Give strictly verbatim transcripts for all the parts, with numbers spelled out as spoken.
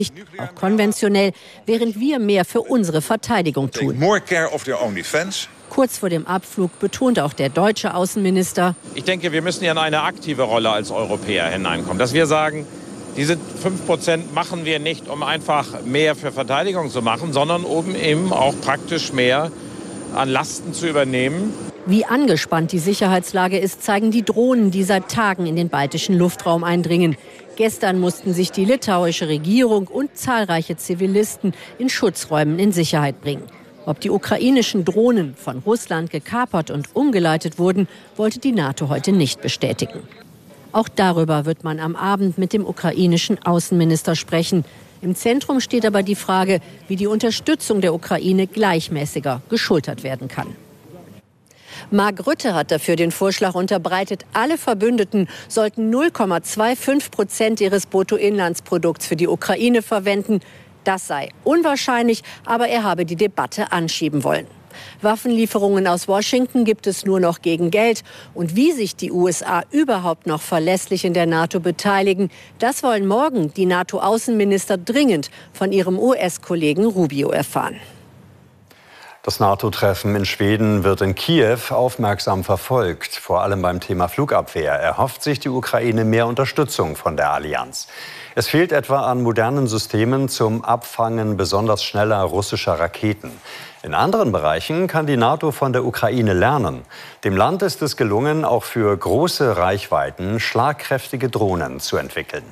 auch konventionell, während wir mehr für unsere Verteidigung tun. Kurz vor dem Abflug betont auch der deutsche Außenminister: Ich denke, wir müssen ja in eine aktive Rolle als Europäer hineinkommen. Dass wir sagen, diese fünf Prozent machen wir nicht, um einfach mehr für Verteidigung zu machen, sondern um eben auch praktisch mehr an Lasten zu übernehmen. Wie angespannt die Sicherheitslage ist, zeigen die Drohnen, die seit Tagen in den baltischen Luftraum eindringen. Gestern mussten sich die litauische Regierung und zahlreiche Zivilisten in Schutzräumen in Sicherheit bringen. Ob die ukrainischen Drohnen von Russland gekapert und umgeleitet wurden, wollte die NATO heute nicht bestätigen. Auch darüber wird man am Abend mit dem ukrainischen Außenminister sprechen. Im Zentrum steht aber die Frage, wie die Unterstützung der Ukraine gleichmäßiger geschultert werden kann. Mark Rutte hat dafür den Vorschlag unterbreitet, alle Verbündeten sollten null Komma fünfundzwanzig Prozent ihres Bruttoinlandsprodukts für die Ukraine verwenden. Das sei unwahrscheinlich, aber er habe die Debatte anschieben wollen. Waffenlieferungen aus Washington gibt es nur noch gegen Geld. Und wie sich die U S A überhaupt noch verlässlich in der NATO beteiligen, das wollen morgen die NATO-Außenminister dringend von ihrem U S-Kollegen Rubio erfahren. Das NATO-Treffen in Schweden wird in Kiew aufmerksam verfolgt. Vor allem beim Thema Flugabwehr erhofft sich die Ukraine mehr Unterstützung von der Allianz. Es fehlt etwa an modernen Systemen zum Abfangen besonders schneller russischer Raketen. In anderen Bereichen kann die NATO von der Ukraine lernen. Dem Land ist es gelungen, auch für große Reichweiten schlagkräftige Drohnen zu entwickeln.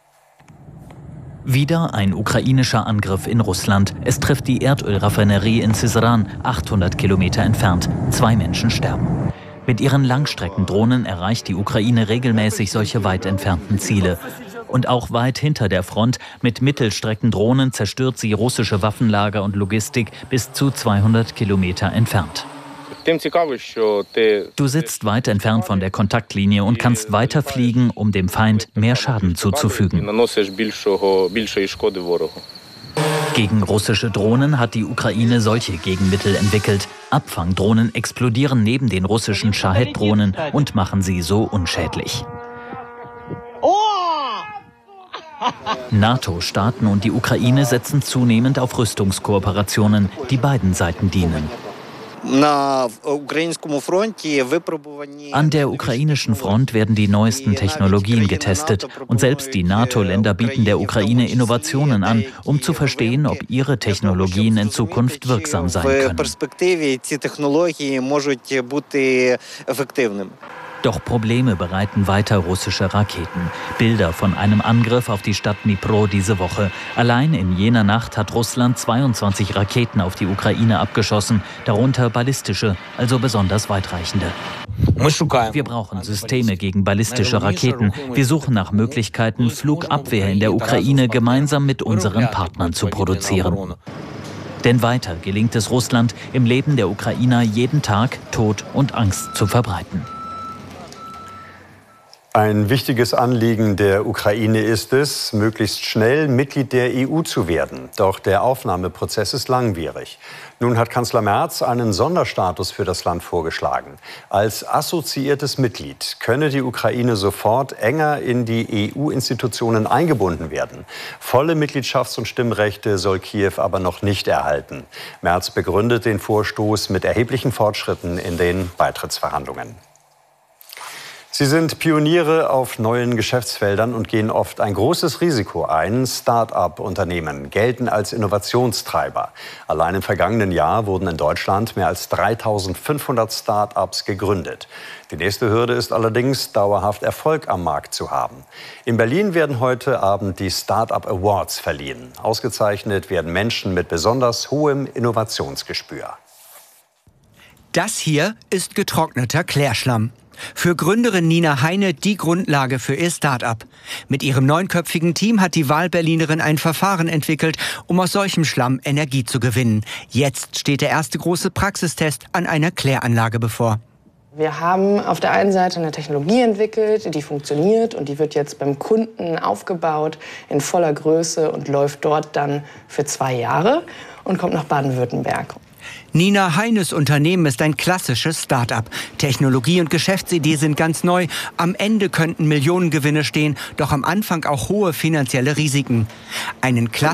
Wieder ein ukrainischer Angriff in Russland. Es trifft die Erdölraffinerie in Syzran, achthundert Kilometer entfernt. Zwei Menschen sterben. Mit ihren Langstreckendrohnen erreicht die Ukraine regelmäßig solche weit entfernten Ziele. Und auch weit hinter der Front mit Mittelstreckendrohnen zerstört sie russische Waffenlager und Logistik bis zu zweihundert Kilometer entfernt. Du sitzt weit entfernt von der Kontaktlinie und kannst weiter fliegen, um dem Feind mehr Schaden zuzufügen. Gegen russische Drohnen hat die Ukraine solche Gegenmittel entwickelt. Abfangdrohnen explodieren neben den russischen Shahed-Drohnen und machen sie so unschädlich. NATO-Staaten und die Ukraine setzen zunehmend auf Rüstungskooperationen, die beiden Seiten dienen. An der ukrainischen Front werden die neuesten Technologien getestet. Und selbst die NATO-Länder bieten der Ukraine Innovationen an, um zu verstehen, ob ihre Technologien in Zukunft wirksam sein können. Doch Probleme bereiten weiter russische Raketen. Bilder von einem Angriff auf die Stadt Dnipro diese Woche. Allein in jener Nacht hat Russland zweiundzwanzig Raketen auf die Ukraine abgeschossen, darunter ballistische, also besonders weitreichende. Wir brauchen Systeme gegen ballistische Raketen. Wir suchen nach Möglichkeiten, Flugabwehr in der Ukraine gemeinsam mit unseren Partnern zu produzieren. Denn weiter gelingt es Russland, im Leben der Ukrainer jeden Tag Tod und Angst zu verbreiten. Ein wichtiges Anliegen der Ukraine ist es, möglichst schnell Mitglied der E U zu werden. Doch der Aufnahmeprozess ist langwierig. Nun hat Kanzler Merz einen Sonderstatus für das Land vorgeschlagen. Als assoziiertes Mitglied könne die Ukraine sofort enger in die E U-Institutionen eingebunden werden. Volle Mitgliedschafts- und Stimmrechte soll Kiew aber noch nicht erhalten. Merz begründet den Vorstoß mit erheblichen Fortschritten in den Beitrittsverhandlungen. Sie sind Pioniere auf neuen Geschäftsfeldern und gehen oft ein großes Risiko ein. Start-up-Unternehmen gelten als Innovationstreiber. Allein im vergangenen Jahr wurden in Deutschland mehr als dreitausendfünfhundert Start-ups gegründet. Die nächste Hürde ist allerdings, dauerhaft Erfolg am Markt zu haben. In Berlin werden heute Abend die Start-up Awards verliehen. Ausgezeichnet werden Menschen mit besonders hohem Innovationsgespür. Das hier ist getrockneter Klärschlamm. Für Gründerin Nina Heine die Grundlage für ihr Start-up. Mit ihrem neunköpfigen Team hat die Wahlberlinerin ein Verfahren entwickelt, um aus solchem Schlamm Energie zu gewinnen. Jetzt steht der erste große Praxistest an einer Kläranlage bevor. Wir haben auf der einen Seite eine Technologie entwickelt, die funktioniert und die wird jetzt beim Kunden aufgebaut in voller Größe und läuft dort dann für zwei Jahre und kommt nach Baden-Württemberg. Nina Heines Unternehmen ist ein klassisches Start-up. Technologie und Geschäftsidee sind ganz neu. Am Ende könnten Millionengewinne stehen, doch am Anfang auch hohe finanzielle Risiken. Einen